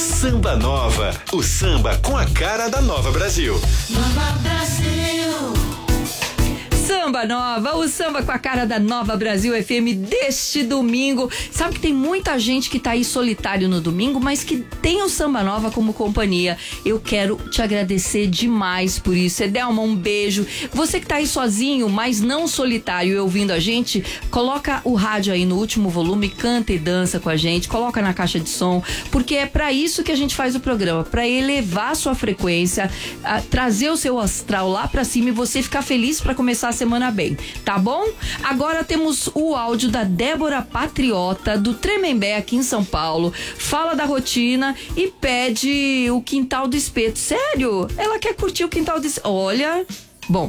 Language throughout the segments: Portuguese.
Samba Nova, o samba com a cara da Nova Brasil. Nova Brasil. Samba Nova, o samba com a cara da Nova Brasil FM deste domingo. Sabe que tem muita gente que tá aí solitário no domingo, mas que tem o Samba Nova como companhia. Eu quero te agradecer demais por isso. Edelma, um beijo. Você que tá aí sozinho, mas não solitário e ouvindo a gente, coloca o rádio aí no último volume, canta e dança com a gente, coloca na caixa de som, porque é pra isso que a gente faz o programa, pra elevar a sua frequência, trazer o seu astral lá pra cima e você ficar feliz pra começar a semana bem, tá bom? Agora temos o áudio da Débora Patriota do Tremembé aqui em São Paulo. Fala da rotina e pede o Quintal do Espeto. Sério? Ela quer curtir o Quintal do Espeto. Olha... Bom,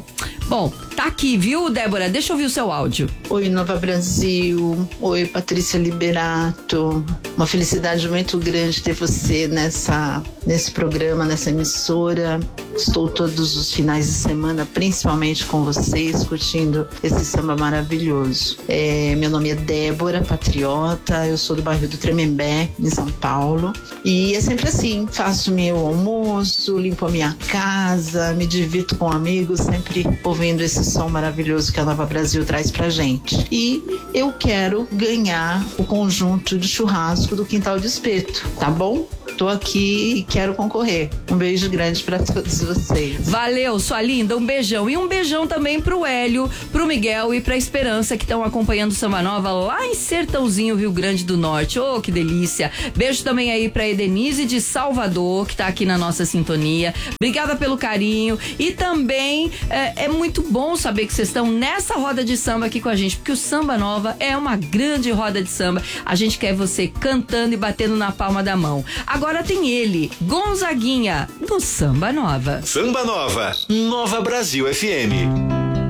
tá aqui, viu, Débora? Deixa eu ouvir o seu áudio. Oi, Nova Brasil. Oi, Patrícia Liberato. Uma felicidade muito grande ter você nesse programa, nessa emissora. Estou todos os finais de semana, principalmente com vocês, curtindo esse samba maravilhoso. Meu nome é Débora Patriota, eu sou do bairro do Tremembé, em São Paulo. E é sempre assim, faço meu almoço, limpo a minha casa, me divirto com amigos, sempre ouvindo esse som maravilhoso que a Nova Brasil traz pra gente. E eu quero ganhar o conjunto de churrasco do Quintal do Espeto, tá bom? Tô aqui e quero concorrer. Um beijo grande pra todos vocês. Valeu, sua linda, um beijão. E um beijão também pro Hélio, pro Miguel e pra Esperança, que estão acompanhando o Samba Nova lá em Sertãozinho, Rio Grande do Norte. Oh, que delícia. Beijo também aí pra Edenise de Salvador, que tá aqui na nossa sintonia. Obrigada pelo carinho. E também é muito bom saber que vocês estão nessa roda de samba aqui com a gente, porque o Samba Nova é uma grande roda de samba. A gente quer você cantando e batendo na palma da mão. Agora tem ele, Gonzaguinha, no Samba Nova. Samba Nova, Nova Brasil FM.